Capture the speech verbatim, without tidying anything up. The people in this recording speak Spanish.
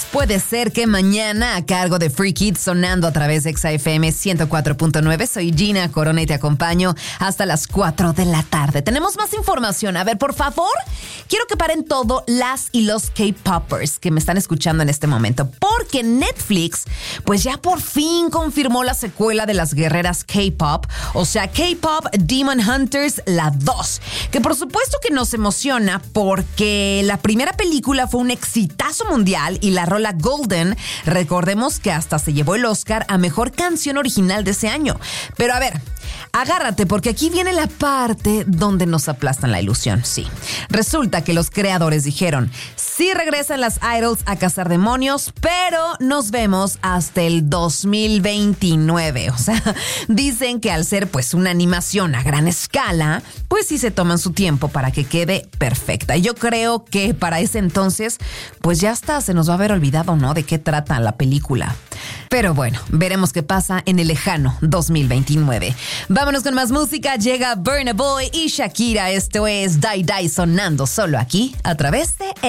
Puede ser que mañana, a cargo de Free Kids, sonando a través de Exa F M ciento cuatro punto nueve. Soy Gina Corona y te acompaño hasta las cuatro de la tarde. Tenemos más información. A ver, por favor, quiero que paren todo las y los K-Poppers que me están escuchando en este momento, porque Netflix, pues ya por fin confirmó la secuela de las guerreras K-Pop, o sea, K-Pop Demon Hunters, la dos, que por supuesto que nos emociona porque la primera película fue un exitazo mundial y la rola Golden, recordemos que hasta se llevó el Oscar a Mejor Canción Original de ese año. Pero a ver, agárrate porque aquí viene la parte donde nos aplastan la ilusión, sí. Resulta que los creadores dijeron, sí regresan las idols a cazar demonios, pero nos vemos hasta el dos mil veintinueve. O sea, dicen que al ser pues una animación a gran escala, pues sí se toman su tiempo para que quede perfecta. Y yo creo que para ese entonces, pues ya hasta se nos va a haber olvidado, ¿no?, de qué trata la película. Pero bueno, veremos qué pasa en el lejano dos mil veintinueve. Vámonos con más música. Llega Burna Boy y Shakira. Esto es Die Die sonando solo aquí a través de